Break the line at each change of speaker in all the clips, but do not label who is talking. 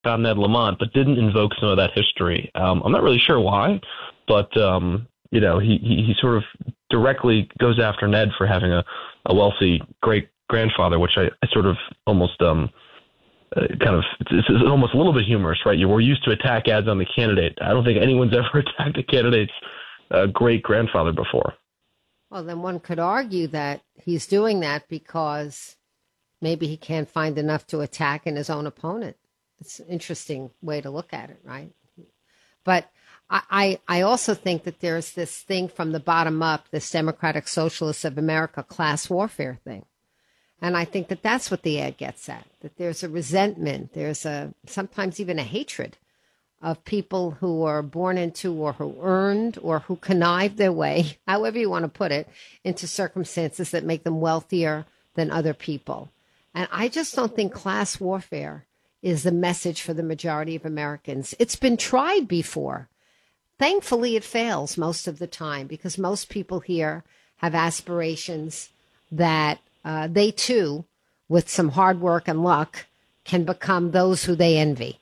on Ned Lamont, but didn't invoke some of that history. I'm not really sure why, but he sort of directly goes after Ned for having a wealthy great grandfather, which I sort of almost it's almost a little bit humorous, right? We're used to attack ads on the candidate. I don't think anyone's ever attacked a candidate's great grandfather before.
Well, then one could argue that he's doing that because maybe he can't find enough to attack in his own opponent. It's an interesting way to look at it, right? But I also think that there's this thing from the bottom up, this Democratic Socialists of America class warfare thing. And I think that that's what the ad gets at, that there's a resentment, there's sometimes even a hatred of people who are born into or who earned or who connived their way, however you want to put it, into circumstances that make them wealthier than other people. And I just don't think class warfare is the message for the majority of Americans. It's been tried before. Thankfully, it fails most of the time because most people here have aspirations that they too, with some hard work and luck, can become those who they envy.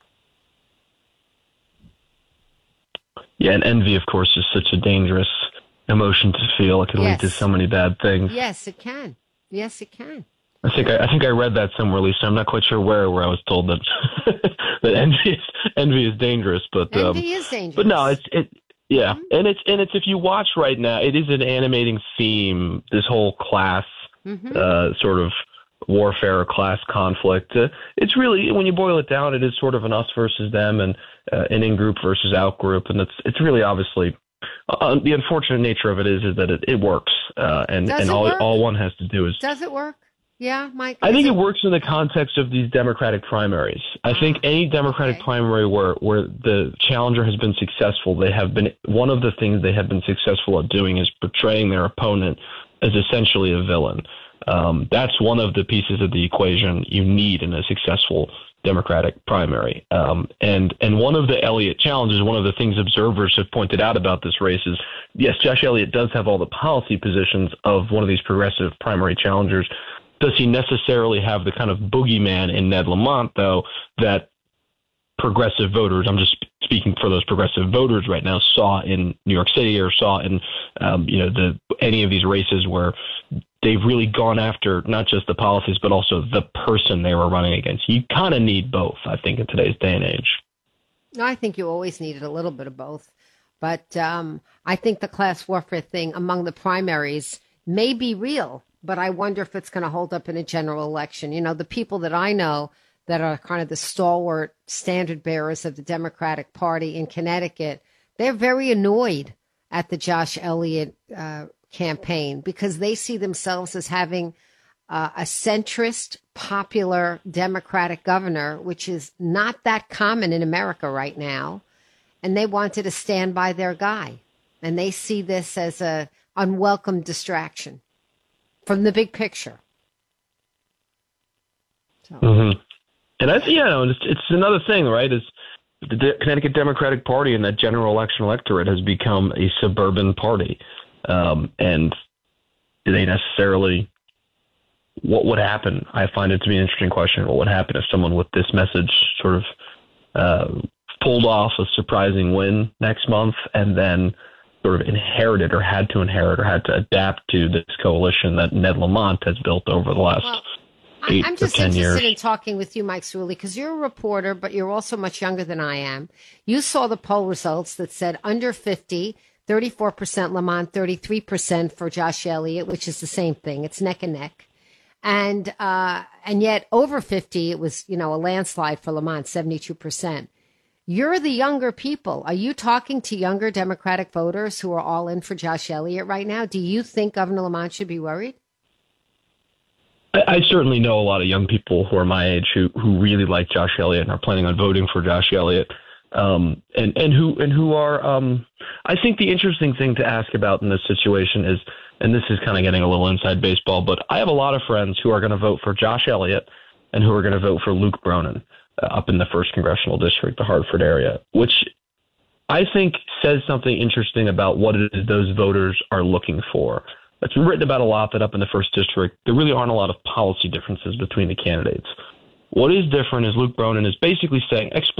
Yeah, and envy, of course, is such a dangerous emotion to feel. It can lead to so many bad things.
Yes, it can. Yes, it can.
I think I read that somewhere, Lisa. I'm not quite sure where I was told that that envy is dangerous, but
envy is dangerous.
But no, yeah, and it's if you watch right now, it is an animating theme. This whole class sort of warfare or class conflict. It's really, when you boil it down, it is sort of an us versus them and an in-group versus out-group, and it's really obviously the unfortunate nature of it is that it works, and all one has to do is.
Does it work? Yeah, Mike.
I think it works in the context of these Democratic primaries. I think any Democratic primary where the challenger has been successful, one of the things they have been successful at doing is portraying their opponent as essentially a villain. That's one of the pieces of the equation you need in a successful Democratic primary. And one of the Elliott challenges, one of the things observers have pointed out about this race is, yes, Josh Elliott does have all the policy positions of one of these progressive primary challengers. Does he necessarily have the kind of boogeyman in Ned Lamont, though, that progressive voters, I'm just speaking for those progressive voters right now, saw in New York City or saw in any of these races where they've really gone after not just the policies but also the person they were running against? You kind of need both, I think, in today's day and age.
I think you always needed a little bit of both. But I think the class warfare thing among the primaries may be real, but I wonder if it's going to hold up in a general election. You know, the people that I know that are kind of the stalwart standard bearers of the Democratic Party in Connecticut, they're very annoyed at the Josh Elliott campaign because they see themselves as having a centrist, popular Democratic governor, which is not that common in America right now. And they wanted to stand by their guy. And they see this as a unwelcome distraction from the big picture. So.
Mm-hmm. And it's another thing, right? Is the Connecticut Democratic Party and that general election electorate has become a suburban party. And they necessarily, what would happen? I find it to be an interesting question. What would happen if someone with this message sort of pulled off a surprising win next month and then sort of inherited or had to adapt to this coalition that Ned Lamont has built over the last 8 or 10 years.
I'm just interested in talking with you, Mike Cerulli, because you're a reporter, but you're also much younger than I am. You saw the poll results that said under 50, 34% Lamont, 33% for Josh Elliott, which is the same thing. It's neck and neck. And yet over 50, it was, a landslide for Lamont, 72%. You're the younger people. Are you talking to younger Democratic voters who are all in for Josh Elliott right now? Do you think Governor Lamont should be worried?
I certainly know a lot of young people who are my age who really like Josh Elliott and are planning on voting for Josh Elliott, and who are. I think the interesting thing to ask about in this situation is, and this is kind of getting a little inside baseball, but I have a lot of friends who are going to vote for Josh Elliott and who are going to vote for Luke Bronin up in the 1st Congressional District, the Hartford area, which I think says something interesting about what it is those voters are looking for. It's been written about a lot that up in the 1st District, there really aren't a lot of policy differences between the candidates. What is different is Luke Bronin is basically saying,